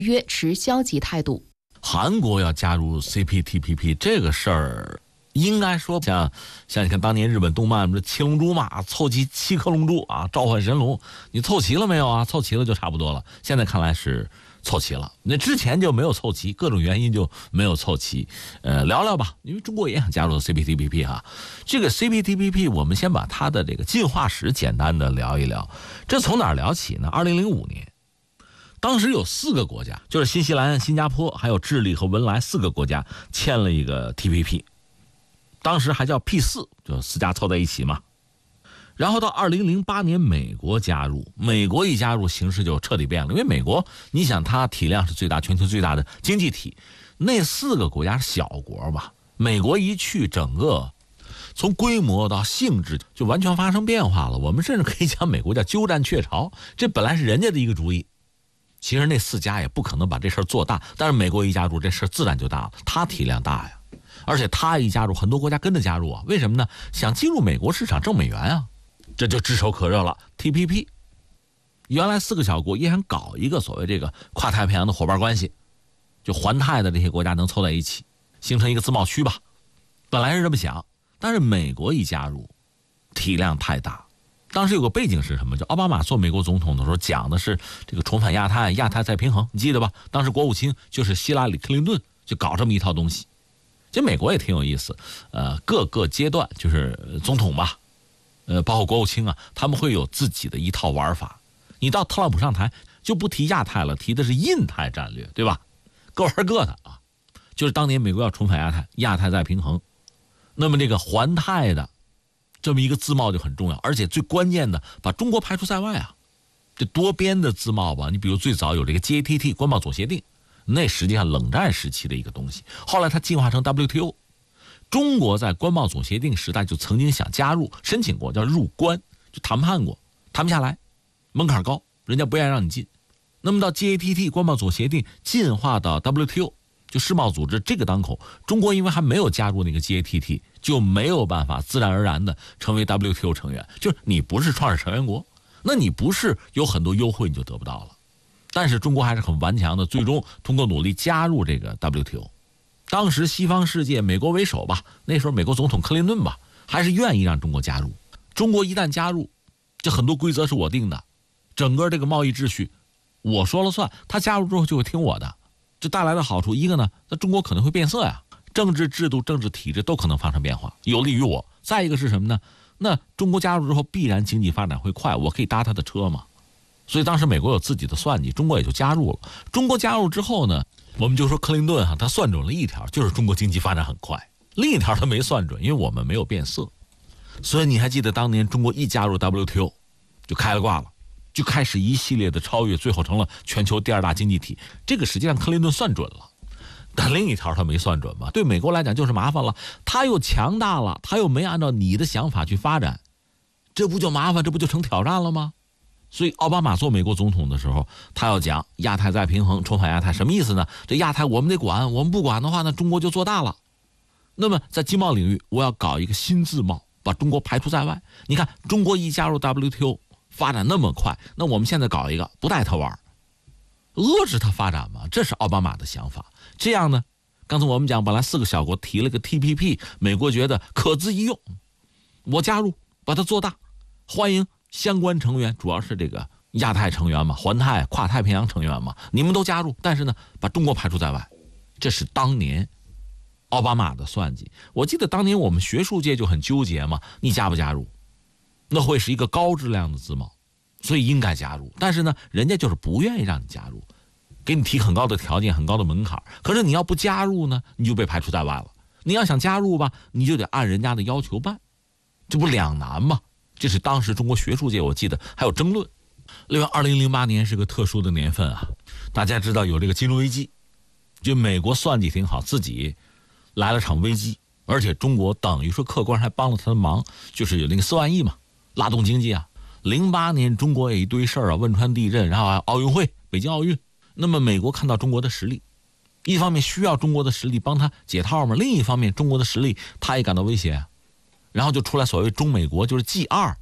约持消极态度。 韩国要加入 CPTPP 这个事儿，应该说像你看当年日本动漫七龙珠嘛，凑齐7颗龙珠啊，召唤神龙，你凑齐了没有啊？凑齐了就差不多了。现在看来是凑齐了，那之前就没有凑齐，各种原因就没有凑齐。聊聊吧，因为中国也想加入 CPTPP 哈。这个 CPTPP 我们先把它的这个进化史简单的聊一聊。这从哪儿聊起呢？2005年。当时有4个国家，就是新西兰、新加坡、还有智利和文莱4个国家签了一个 TPP， 当时还叫 P4， 就4家凑在一起嘛。然后到2008年美国加入，美国一加入形势就彻底变了，因为美国你想它体量是最大，全球最大的经济体，那4个国家是小国嘛，美国一去，整个从规模到性质就完全发生变化了。我们甚至可以讲美国叫鸠占鹊巢，这本来是人家的一个主意，其实那4家也不可能把这事儿做大，但是美国一加入，这事儿自然就大了。它体量大呀，而且它一加入，很多国家跟着加入啊。为什么呢？想进入美国市场挣美元啊，这就炙手可热了。TPP 原来4个小国也想搞一个所谓这个跨太平洋的伙伴关系，就环太的这些国家能凑在一起，形成一个自贸区吧。本来是这么想，但是美国一加入，体量太大。当时有个背景是什么？就奥巴马做美国总统的时候讲的是这个重返亚太，亚太再平衡，你记得吧？当时国务卿就是希拉里·克林顿，就搞这么一套东西。其实美国也挺有意思，各个阶段就是总统吧，包括国务卿啊，他们会有自己的一套玩法。你到特朗普上台就不提亚太了，提的是印太战略，对吧？各玩各的啊。就是当年美国要重返亚太，亚太再平衡，那么这个环太的这么一个自贸就很重要，而且最关键的把中国排除在外啊。这多边的自贸吧，你比如最早有这个 GATT 关贸总协定，那实际上冷战时期的一个东西，后来它进化成 WTO。 中国在关贸总协定时代就曾经想加入，申请过，叫入关，就谈判过，谈不下来，门槛高，人家不愿意让你进。那么到 GATT 关贸总协定进化到 WTO， 就世贸组织这个当口，中国因为还没有加入那个 GATT， 就没有办法自然而然的成为 WTO 成员。就是你不是创始成员国，那你不是有很多优惠你就得不到了。但是中国还是很顽强的，最终通过努力加入这个 WTO。 当时西方世界美国为首吧，那时候美国总统克林顿吧，还是愿意让中国加入。中国一旦加入，这很多规则是我定的，整个这个贸易秩序我说了算，他加入之后就会听我的。这带来的好处，一个呢，那中国可能会变色呀，政治制度、政治体制都可能发生变化，有利于我。再一个是什么呢？那中国加入之后，必然经济发展会快，我可以搭他的车嘛。所以当时美国有自己的算计，中国也就加入了。中国加入之后呢，我们就说克林顿他算准了一条，就是中国经济发展很快。另一条他没算准，因为我们没有变色。所以你还记得当年中国一加入 WTO 就开了挂了，就开始一系列的超越，最后成了全球第2大经济体。这个实际上克林顿算准了，但另一条他没算准嘛，对美国来讲就是麻烦了，他又强大了，他又没按照你的想法去发展，这不就麻烦，这不就成挑战了吗？所以奥巴马做美国总统的时候，他要讲亚太再平衡，重返亚太，什么意思呢？这亚太我们得管，我们不管的话呢，中国就做大了。那么在经贸领域，我要搞一个新自贸，把中国排除在外。你看中国一加入 WTO 发展那么快，那我们现在搞一个不带他玩，遏制他发展嘛，这是奥巴马的想法。这样呢，刚才我们讲本来4个小国提了个 TPP， 美国觉得可资一用，我加入把它做大，欢迎相关成员，主要是这个亚太成员嘛，环太跨太平洋成员嘛，你们都加入，但是呢把中国排除在外。这是当年奥巴马的算计。我记得当年我们学术界就很纠结嘛，你加不加入，那会是一个高质量的自贸，所以应该加入。但是呢人家就是不愿意让你加入，给你提很高的条件，很高的门槛。可是你要不加入呢，你就被排除在外了。你要想加入吧，你就得按人家的要求办，这不两难吗？这是当时中国学术界我记得还有争论。另外2008年是个特殊的年份啊，大家知道有这个金融危机，就美国算计挺好，自己来了场危机，而且中国等于说客观还帮了他的忙，就是有那个4万亿嘛，拉动经济啊。08年中国有一堆事儿啊，汶川地震，然后还有奥运会，北京奥运。那么美国看到中国的实力，一方面需要中国的实力帮他解套嘛，另一方面中国的实力他也感到威胁啊，然后就出来所谓中美国，就是 G2